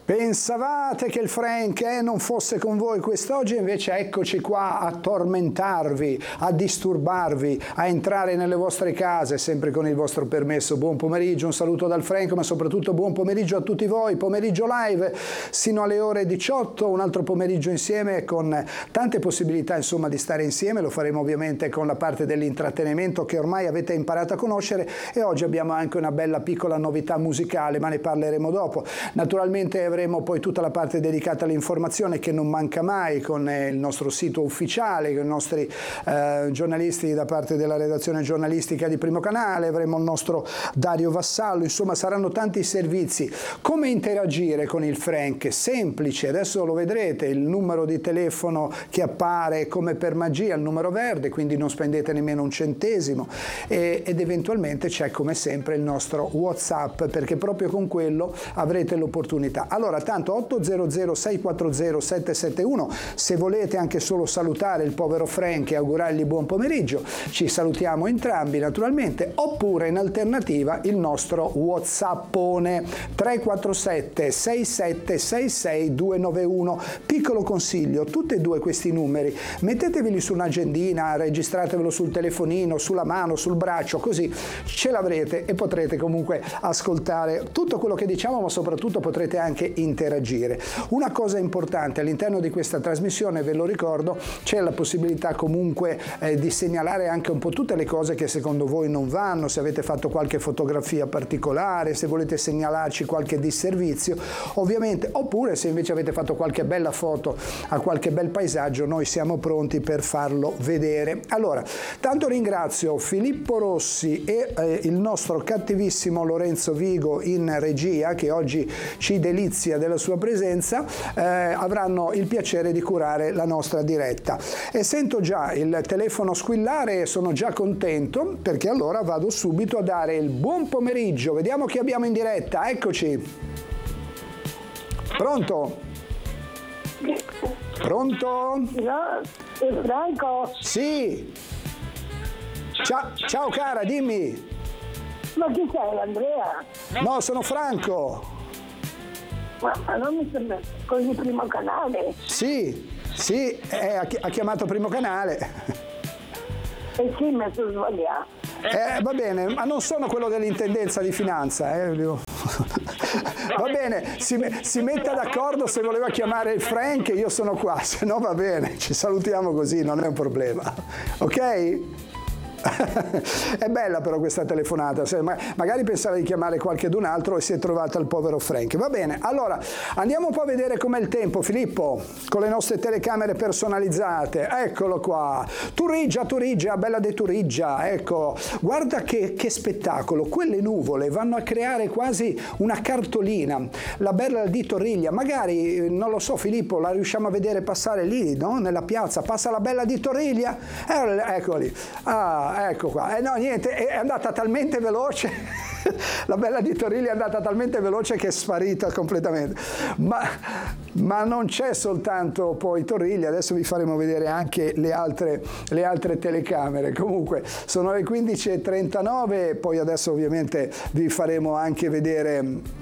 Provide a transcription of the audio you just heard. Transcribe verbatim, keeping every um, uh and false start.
Pensavate che il Frank eh, non fosse con voi quest'oggi, invece eccoci qua a tormentarvi, a disturbarvi, a entrare nelle vostre case, sempre con il vostro permesso. Buon pomeriggio, un saluto dal Frank, ma soprattutto buon pomeriggio a tutti voi. Pomeriggio live sino alle ore diciotto, un altro pomeriggio insieme con tante possibilità insomma di stare insieme. Lo faremo ovviamente con la parte dell'intrattenimento che ormai avete imparato a conoscere, e oggi abbiamo anche una bella piccola novità musicale, ma ne parleremo dopo. Naturalmente avremo poi tutta la parte dedicata all'informazione che non manca mai, con il nostro sito ufficiale, con i nostri eh, giornalisti da parte della redazione giornalistica di Primo Canale, avremo il nostro Dario Vassallo, insomma saranno tanti servizi. Come interagire con il Frank? Semplice, adesso lo vedrete, il numero di telefono che appare come per magia, il numero verde, quindi non spendete nemmeno un centesimo, e, ed eventualmente c'è come sempre il nostro WhatsApp, perché proprio con quello avrete l'opportunità. Allora, Allora, tanto otto zero zero sei quattro zero sette sette uno, se volete anche solo salutare il povero Frank e augurargli buon pomeriggio, ci salutiamo entrambi naturalmente, oppure in alternativa il nostro WhatsAppone tre quattro sette sei sette sei sei due nove uno. Piccolo consiglio, tutti e due questi numeri metteteveli su un'agendina, registratevelo sul telefonino, sulla mano, sul braccio, così ce l'avrete e potrete comunque ascoltare tutto quello che diciamo, ma soprattutto potrete anche interagire. Una cosa importante all'interno di questa trasmissione, ve lo ricordo, c'è la possibilità comunque eh, di segnalare anche un po' tutte le cose che secondo voi non vanno, se avete fatto qualche fotografia particolare, se volete segnalarci qualche disservizio, ovviamente, oppure se invece avete fatto qualche bella foto a qualche bel paesaggio, noi siamo pronti per farlo vedere. Allora, tanto ringrazio Filippo Rossi e eh, il nostro cattivissimo Lorenzo Vigo in regia, che oggi ci delizia della sua presenza, eh, avranno il piacere di curare la nostra diretta. E sento già il telefono squillare e sono già contento, perché allora vado subito a dare il buon pomeriggio. Vediamo chi abbiamo in diretta. Eccoci. Pronto? Pronto? No, è Franco? Sì. Ciao, ciao cara, dimmi. Ma chi sei, Andrea? No, sono Franco. Ma non mi sembra così Primo Canale? Sì, sì, eh, ha chi- ha chiamato Primo Canale. Eh sì, mi sono sbagliato. Eh, va bene, ma non sono quello dell'intendenza di finanza. Eh. Va bene, si, si metta d'accordo se voleva chiamare il Frank, io sono qua, se no va bene, ci salutiamo così, non è un problema. Ok? È bella però questa telefonata, magari pensava di chiamare qualcun altro e si è trovata il povero Frank. Va bene, allora andiamo un po' a vedere com'è il tempo, Filippo, con le nostre telecamere personalizzate. Eccolo qua, Turiggia, Turiggia, bella de Turiggia, ecco, guarda che, che spettacolo, quelle nuvole vanno a creare quasi una cartolina, la bella di Torriglia, magari, non lo so Filippo, la riusciamo a vedere passare lì, no? Nella piazza, passa la bella di Torriglia, eh, eccoli, ah, ecco qua, eh no niente, è andata talmente veloce, la bella di Torriglia è andata talmente veloce che è sparita completamente, ma, ma non c'è soltanto poi Torriglia, adesso vi faremo vedere anche le altre, le altre telecamere. Comunque sono le quindici e trentanove, poi adesso ovviamente vi faremo anche vedere